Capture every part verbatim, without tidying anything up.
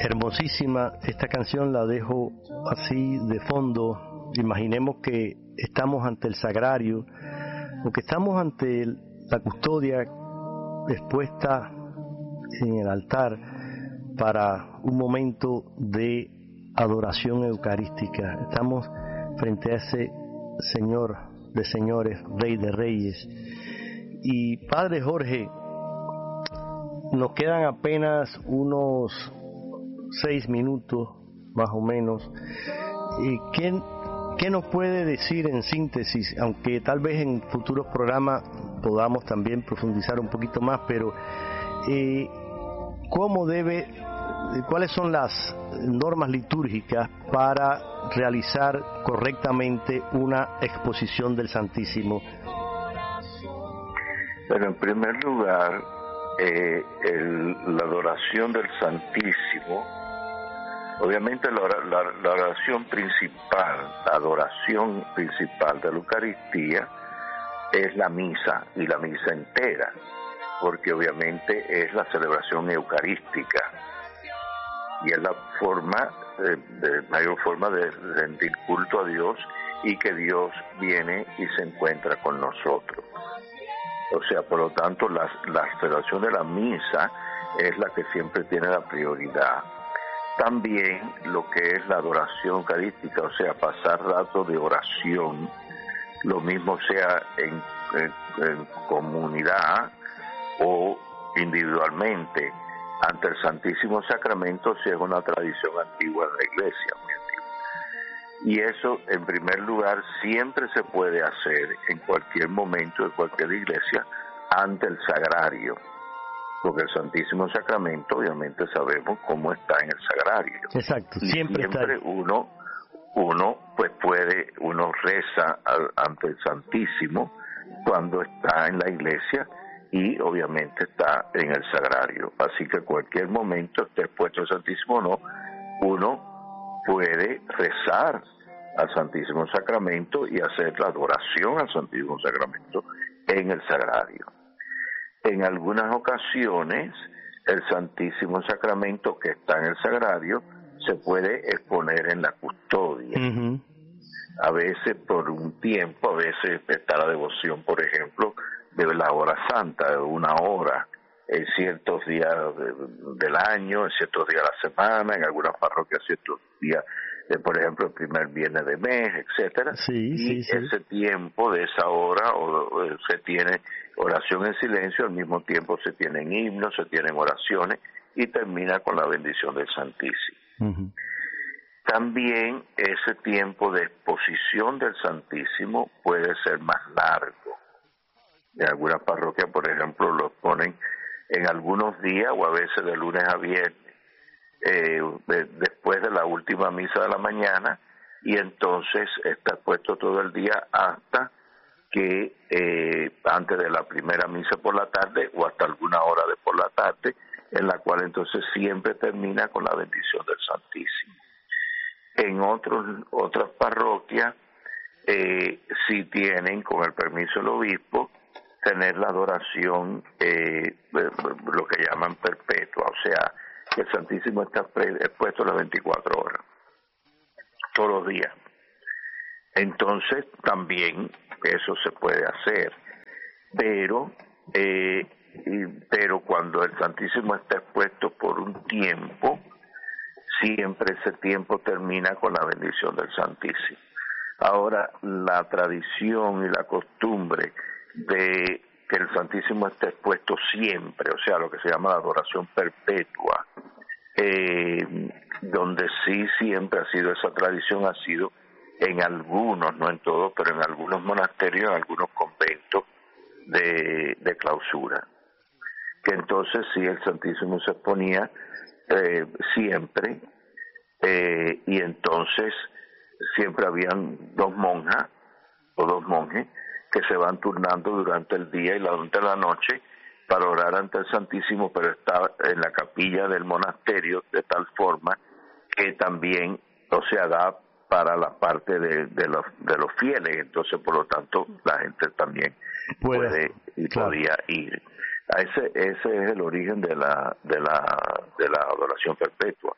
hermosísima. Esta canción la dejo así de fondo. Imaginemos que estamos ante el sagrario o que estamos ante el, la custodia expuesta en el altar para un momento de adoración eucarística. Estamos frente a ese Señor de señores, Rey de reyes. Y Padre Jorge, nos quedan apenas unos seis minutos, más o menos. ¿Qué, qué nos puede decir en síntesis? Aunque tal vez en futuros programas podamos también profundizar un poquito más, pero eh, ¿cómo debe, cuáles son las normas litúrgicas para realizar correctamente una exposición del Santísimo? Bueno, en primer lugar, eh, el, la adoración del Santísimo, obviamente la, la, la oración principal, la adoración principal de la Eucaristía es la misa, y la misa entera, porque obviamente es la celebración eucarística y es la forma, eh, de mayor forma de rendir culto a Dios y que Dios viene y se encuentra con nosotros. O sea, por lo tanto, la, la celebración de la misa es la que siempre tiene la prioridad. También lo que es la adoración eucarística, o sea, pasar rato de oración, lo mismo sea en, en, en comunidad o individualmente ante el Santísimo Sacramento, si es una tradición antigua de la Iglesia, muy antigua. Y eso, en primer lugar, siempre se puede hacer en cualquier momento de cualquier iglesia ante el sagrario, porque el Santísimo Sacramento, obviamente, sabemos cómo está en el sagrario. Exacto, y siempre, siempre está uno, uno, pues puede, uno reza al, ante el Santísimo cuando está en la iglesia y obviamente está en el sagrario. Así que cualquier momento, esté expuesto al Santísimo o no, uno puede rezar al Santísimo Sacramento y hacer la adoración al Santísimo Sacramento en el sagrario. En algunas ocasiones, el Santísimo Sacramento que está en el sagrario se puede exponer en la custodia. Uh-huh. A veces por un tiempo, a veces está la devoción, por ejemplo, de la hora santa, de una hora, en ciertos días de, del año, en ciertos días de la semana, en algunas parroquias ciertos días, de, por ejemplo, el primer viernes de mes, etcétera. Sí, y sí, sí. ese tiempo de esa hora o, o, se tiene oración en silencio, al mismo tiempo se tienen himnos, se tienen oraciones y termina con la bendición del Santísimo. Uh-huh. También ese tiempo de exposición del Santísimo puede ser más largo. En algunas parroquias, por ejemplo, lo ponen en algunos días o a veces de lunes a viernes, eh, de, después de la última misa de la mañana, y entonces está puesto todo el día hasta que eh, antes de la primera misa por la tarde o hasta alguna hora de por la tarde, en la cual entonces siempre termina con la bendición del Santísimo. En otros, otras parroquias eh, sí tienen, con el permiso del obispo, tener la adoración, eh, lo que llaman perpetua, o sea, que el Santísimo está expuesto las veinticuatro horas, todos los días. Entonces, también eso se puede hacer, pero, eh, y, pero cuando el Santísimo está expuesto por un tiempo, siempre ese tiempo termina con la bendición del Santísimo. Ahora, la tradición y la costumbre de que el Santísimo esté expuesto siempre, o sea, lo que se llama la adoración perpetua, eh, donde sí siempre ha sido esa tradición, ha sido en algunos, no en todos, pero en algunos monasterios, en algunos conventos de, de clausura, que entonces sí el Santísimo se exponía eh, siempre, eh, y entonces siempre habían dos monjas o dos monjes que se van turnando durante el día y durante la noche para orar ante el Santísimo, pero está en la capilla del monasterio de tal forma que también, o sea, da para la parte de, de los de los fieles, entonces por lo tanto la gente también puede, puede y claro. podía ir. A ese ese es el origen de la de la de la adoración perpetua.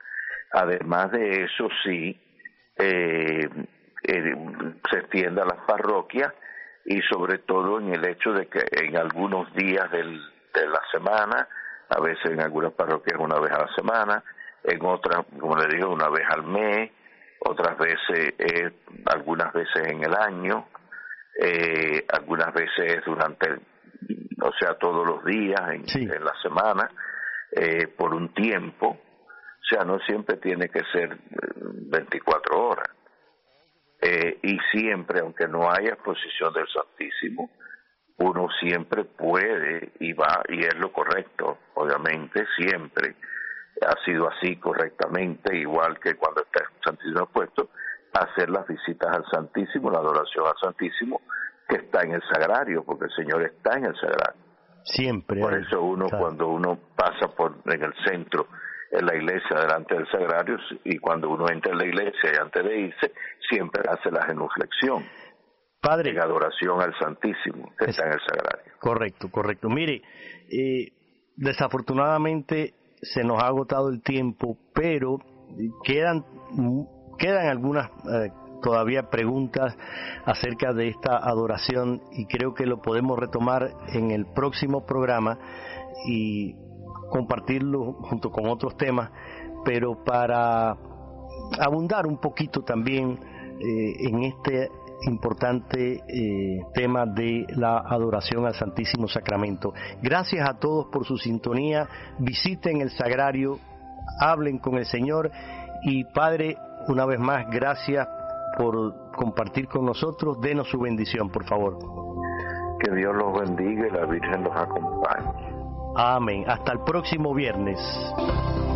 Además de eso, sí, eh, eh, se extiende a las parroquias y sobre todo en el hecho de que en algunos días del, de la semana, a veces en algunas parroquias una vez a la semana, en otras, como le digo, una vez al mes, otras veces, eh, algunas veces en el año, eh, algunas veces durante, o sea, todos los días en, sí. en la semana, eh, por un tiempo, o sea, no siempre tiene que ser veinticuatro horas. Eh, y siempre, aunque no haya exposición del Santísimo, uno siempre puede y va, y es lo correcto, obviamente, siempre ha sido así correctamente, igual que cuando está el Santísimo expuesto, hacer las visitas al Santísimo, la adoración al Santísimo, que está en el sagrario, porque el Señor está en el sagrario. Siempre. Por hay, eso uno, claro. cuando uno pasa por en el centro, en la iglesia, delante del sagrario, y cuando uno entra en la iglesia y antes de irse, siempre hace la genuflexión. Padre, en adoración al Santísimo, que es, está en el sagrario. Correcto, correcto. Mire, eh, desafortunadamente se nos ha agotado el tiempo, pero quedan quedan algunas eh, todavía preguntas acerca de esta adoración y creo que lo podemos retomar en el próximo programa y compartirlo junto con otros temas, pero para abundar un poquito también eh, en este importante eh, tema de la adoración al Santísimo Sacramento. Gracias a todos por su sintonía, visiten el sagrario, hablen con el Señor y Padre, una vez más, gracias por compartir con nosotros, denos su bendición, por favor. Que Dios los bendiga y la Virgen los acompañe. Amén. Hasta el próximo viernes.